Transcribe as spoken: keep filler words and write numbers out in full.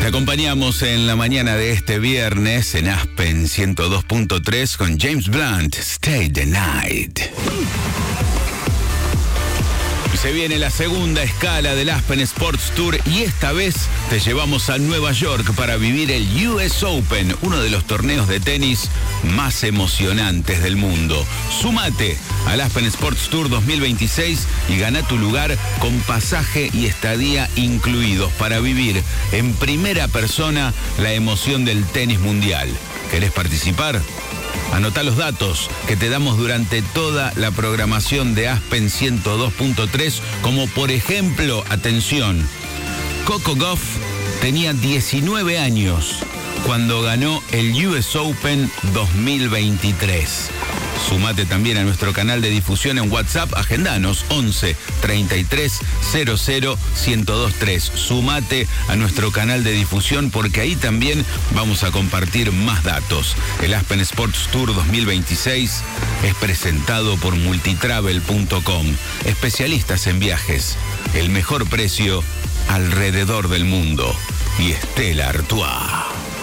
Te acompañamos en la mañana de este viernes en Aspen ciento dos punto tres con James Blunt, Stay the Night. Se viene la segunda escala del Aspen Sports Tour y esta vez te llevamos a Nueva York para vivir el U S Open, uno de los torneos de tenis más emocionantes del mundo. Súmate al Aspen Sports Tour dos mil veintiséis y gana tu lugar con pasaje y estadía incluidos para vivir en primera persona la emoción del tenis mundial. ¿Querés participar? Anotá los datos que te damos durante toda la programación de Aspen ciento dos punto tres, como por ejemplo, atención, Coco Gauff tenía diecinueve años cuando ganó el U S Open dos mil veintitrés. Sumate también a nuestro canal de difusión en WhatsApp, agendanos once treinta y tres cero cero ciento veintitrés. Sumate a nuestro canal de difusión porque ahí también vamos a compartir más datos. El Aspen Sports Tour dos mil veintiséis es presentado por multitravel punto com. Especialistas en viajes, el mejor precio alrededor del mundo. Y Stella Artois.